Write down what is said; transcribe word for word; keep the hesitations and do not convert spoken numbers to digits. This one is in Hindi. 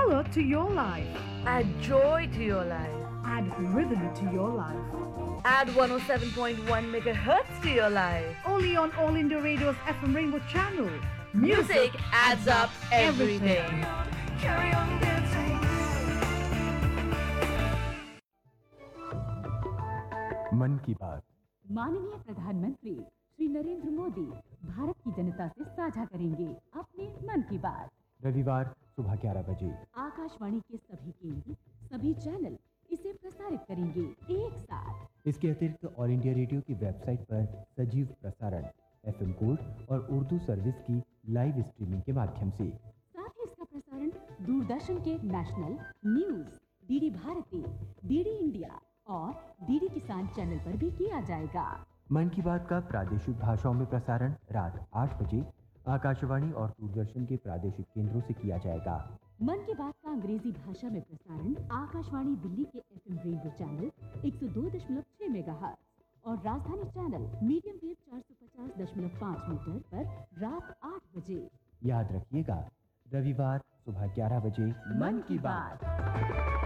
color to your life. Add joy to your life. Add rhythm to your life. Add one oh seven point one megahertz to your life. Only on All India Radio's F M Rainbow channel. Music adds up everything. Carry on dancing. मन की बात। माननीय प्रधानमंत्री श्री नरेंद्र मोदी भारत की जनता से साझा करेंगे अपने मन की बात। रविवार सुबह ग्यारह बजे आकाशवाणी के सभी केंद्र, सभी चैनल इसे प्रसारित करेंगे एक साथ। इसके अतिरिक्त ऑल इंडिया रेडियो की वेबसाइट पर सजीव प्रसारण, एफएम कोड और उर्दू सर्विस की लाइव स्ट्रीमिंग के माध्यम से। साथ ही इसका प्रसारण दूरदर्शन के national news, DD Bharti, DD India और डीडी किसान चैनल पर भी किया जाएगा। मन की बात का प्रादेशिक भाषाओं में प्रसारण रात आठ बजे आकाशवाणी और दूरदर्शन के प्रादेशिक केंद्रों से किया जाएगा। मन की बात का अंग्रेजी भाषा में प्रसारण आकाशवाणी दिल्ली के एफएम रेनबो चैनल एक सौ दो दशमलव छह मेगाहर्ट्ज और राजधानी चैनल मीडियम वेव चार सौ पचास दशमलव पाँच मीटर पर रात आठ बजे। याद रखिएगा, रविवार सुबह ग्यारह बजे मन की बात।